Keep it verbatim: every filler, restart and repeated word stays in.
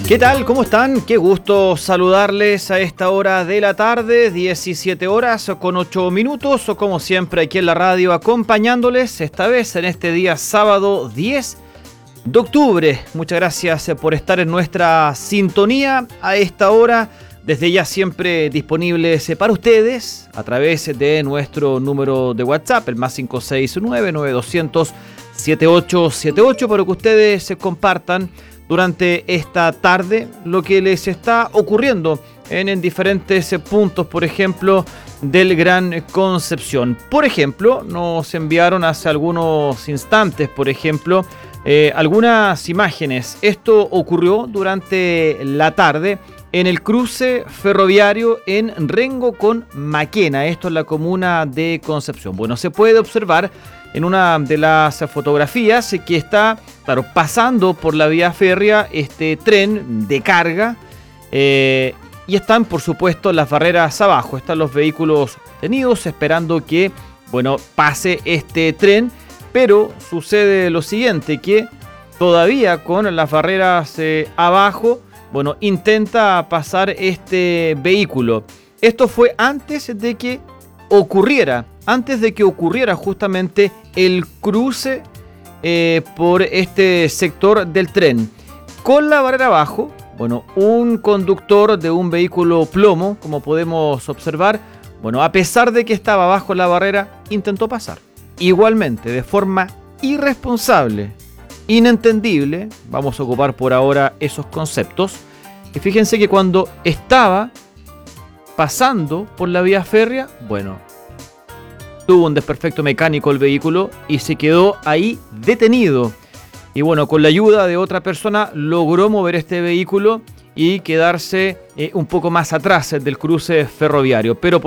¿Qué tal? ¿Cómo están? Qué gusto saludarles a esta hora de la tarde, diecisiete horas con ocho minutos, o como siempre aquí en la radio acompañándoles, esta vez en este día sábado diez de octubre. Muchas gracias por estar en nuestra sintonía a esta hora, desde ya siempre disponibles para ustedes a través de nuestro número de WhatsApp, el más cinco seis nueve, nueve dos cero cero, siete ocho siete ocho, para que ustedes se compartan durante esta tarde lo que les está ocurriendo en, en diferentes puntos, por ejemplo, del Gran Concepción. Por ejemplo, nos enviaron hace algunos instantes, por ejemplo, eh, algunas imágenes. Esto ocurrió durante la tarde en el cruce ferroviario en Rengo con Maquena, esto en la comuna de Concepción. Bueno, se puede observar en una de las fotografías que está, claro, pasando por la vía férrea este tren de carga, eh, y están, por supuesto, las barreras abajo. Están los vehículos detenidos esperando que, bueno, pase este tren, pero sucede lo siguiente, que todavía con las barreras eh, abajo, bueno, intenta pasar este vehículo. Esto fue antes de que ocurriera, antes de que ocurriera justamente el cruce eh, por este sector del tren. Con la barrera abajo, bueno, un conductor de un vehículo plomo, como podemos observar, bueno, a pesar de que estaba bajo la barrera, intentó pasar. Igualmente, de forma irresponsable, inentendible, vamos a ocupar por ahora esos conceptos. Y fíjense que cuando estaba pasando por la vía férrea, bueno, tuvo un desperfecto mecánico el vehículo y se quedó ahí detenido. Y bueno, con la ayuda de otra persona logró mover este vehículo y quedarse eh, un poco más atrás del cruce ferroviario. Pero